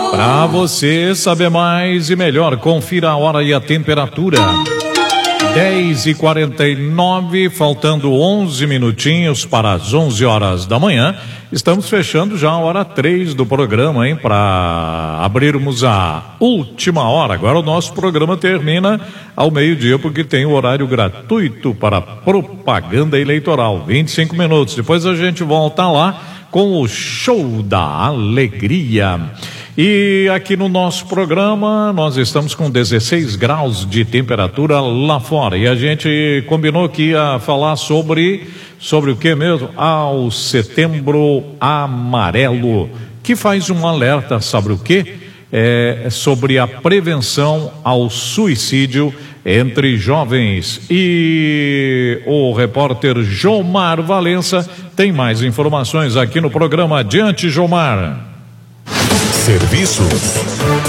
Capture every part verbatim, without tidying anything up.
Para você saber mais e melhor, confira a hora e a temperatura. dez e quarenta e nove, faltando onze minutinhos para as onze horas da manhã. Estamos fechando já a hora três do programa, hein? Para abrirmos a última hora. Agora o nosso programa termina ao meio-dia, porque tem o horário gratuito para propaganda eleitoral. vinte e cinco minutos. Depois a gente volta lá com o Show da Alegria. E aqui no nosso programa nós estamos com dezesseis graus de temperatura lá fora, e a gente combinou que ia falar sobre sobre o que mesmo? Ah, o Setembro Amarelo, que faz um alerta, sabe o quê? É sobre a prevenção ao suicídio entre jovens. E o repórter Jomar Valença tem mais informações aqui no programa. Adiante, Jomar. Serviços.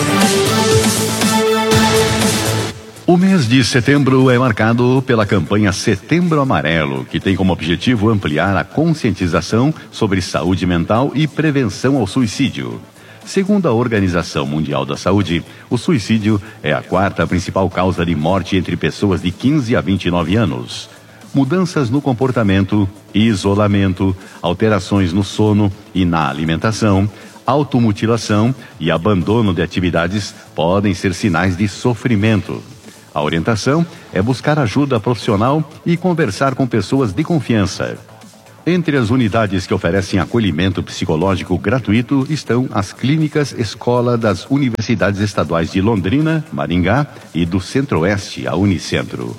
O mês de setembro é marcado pela campanha Setembro Amarelo, que tem como objetivo ampliar a conscientização sobre saúde mental e prevenção ao suicídio. Segundo a Organização Mundial da Saúde, o suicídio é a quarta principal causa de morte entre pessoas de quinze a vinte e nove anos. Mudanças no comportamento, isolamento, alterações no sono e na alimentação, automutilação e abandono de atividades podem ser sinais de sofrimento. A orientação é buscar ajuda profissional e conversar com pessoas de confiança. Entre as unidades que oferecem acolhimento psicológico gratuito estão as clínicas Escola das Universidades Estaduais de Londrina, Maringá e do Centro-Oeste, a Unicentro.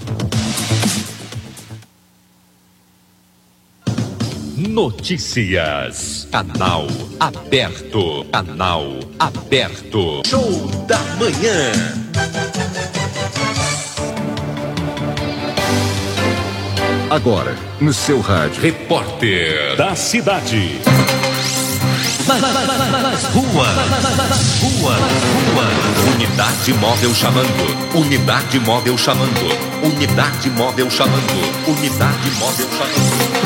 Notícias. Canal aberto. Canal aberto. Show da manhã. Agora, no seu rádio. Repórter da cidade. Nas, nas, nas ruas. Ruas. Ruas. Unidade móvel chamando. Unidade móvel chamando. Unidade móvel chamando. Unidade móvel chamando.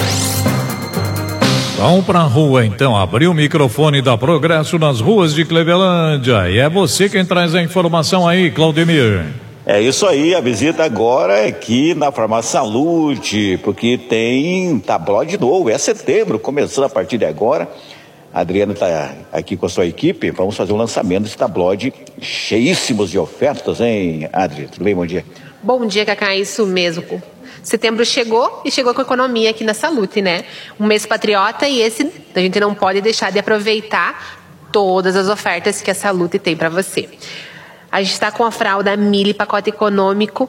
Vamos pra rua então, abrir o microfone da Progresso nas ruas de Clevelândia. E é você quem traz a informação aí, Claudemir. É isso aí, a visita agora é aqui na Farmácia Salute, porque tem tabloide novo, é setembro, começando a partir de agora. A Adriana está aqui com a sua equipe, vamos fazer o lançamento desse tabloide cheíssimos de ofertas, hein, Adri? Tudo bem, bom dia? Bom dia, Cacá, isso mesmo. Setembro chegou e chegou com a economia aqui na Salute, né? Um mês patriota, e esse a gente não pode deixar de aproveitar todas as ofertas que a Salute tem para você. A gente está com a fralda Mili pacote econômico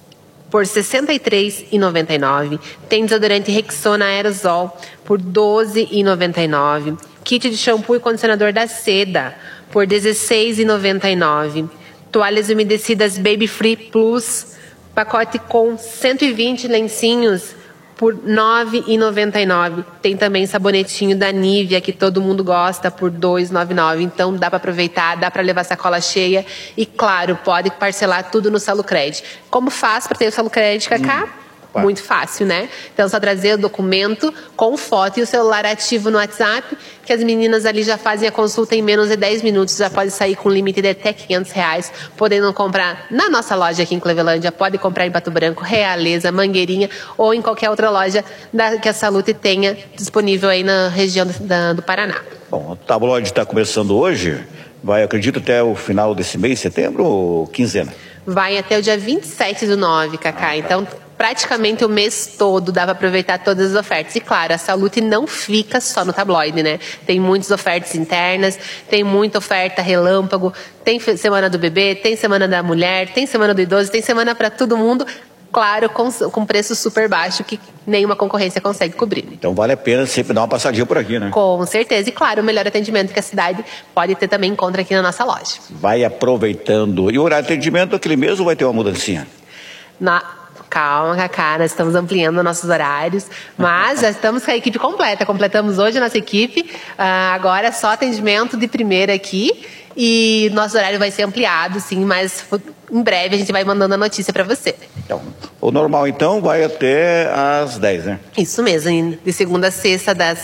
por sessenta e três reais e noventa e nove centavos. Tem desodorante Rexona Aerosol por doze reais e noventa e nove centavos. Kit de shampoo e condicionador da Seda por dezesseis reais e noventa e nove centavos. Toalhas umedecidas Baby Free Plus, pacote com cento e vinte lencinhos por nove reais e noventa e nove centavos. Tem também sabonetinho da Nivea, que todo mundo gosta, por dois reais e noventa e nove centavos. Então dá para aproveitar, dá para levar sacola cheia. E claro, pode parcelar tudo no Salucred. Como faz para ter o Salucred, Cacá? Hum. Muito fácil, né? Então, só trazer o documento com foto e o celular ativo no WhatsApp, que as meninas ali já fazem a consulta em menos de dez minutos, já pode sair com limite de até quinhentos reais, podendo comprar na nossa loja aqui em Clevelândia, pode comprar em Pato Branco, Realeza, Mangueirinha, ou em qualquer outra loja da, que a Salute tenha disponível aí na região da, do Paraná. Bom, o tabloide está começando hoje, vai, acredito, até o final desse mês, setembro ou quinzena? Vai até o dia vinte e sete do nove, Cacá, ah, então praticamente o mês todo dá para aproveitar todas as ofertas. E claro, a Salute não fica só no tabloide, né? Tem muitas ofertas internas, tem muita oferta relâmpago, tem semana do bebê, tem semana da mulher, tem semana do idoso, tem semana para todo mundo. Claro, com, com preço super baixo que nenhuma concorrência consegue cobrir. Então vale a pena sempre dar uma passadinha por aqui, né? Com certeza. E claro, o melhor atendimento que a cidade pode ter também encontra aqui na nossa loja. Vai aproveitando. E o horário de atendimento, aquele mesmo, vai ter uma mudancinha? Na... Calma, Cacá, nós estamos ampliando nossos horários, mas já estamos com a equipe completa. Completamos hoje a nossa equipe, uh, agora é só atendimento de primeira aqui, e nosso horário vai ser ampliado, sim, mas em breve a gente vai mandando a notícia para você. Então, o normal, então, vai até às dez, né? Isso mesmo, de segunda a sexta, das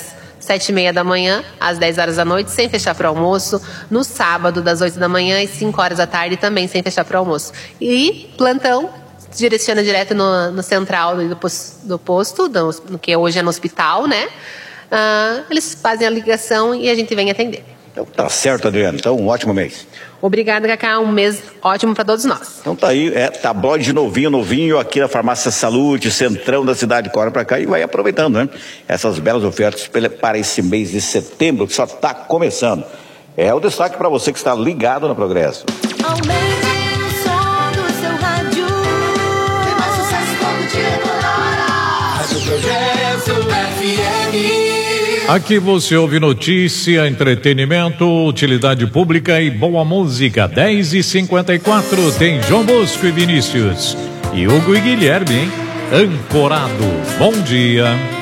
sete e meia da manhã às dez horas da noite, sem fechar para almoço. No sábado, das oito da manhã às cinco horas da tarde, também sem fechar para almoço. E plantão direciona direto no, no central do posto, do posto do, no que hoje é no hospital, né? Uh, eles fazem a ligação e a gente vem atender. Então tá certo, Adriano. Então, um ótimo mês. Obrigada, Cacá. Um mês ótimo para todos nós. Então tá aí, é tabloide novinho, novinho, aqui na Farmácia Salute, centrão da cidade, corre pra cá e vai aproveitando, né? Essas belas ofertas para esse mês de setembro, que só tá começando. É o destaque para você que está ligado no Progresso. Aumente o som do seu rádio. Tem mais sucesso todo dia toda hora. Rádio Progresso F M. Aqui você ouve notícia, entretenimento, utilidade pública e boa música. dez e cinquenta e quatro tem João Bosco e Vinícius. E Hugo e Guilherme, hein? Ancorado. Bom dia.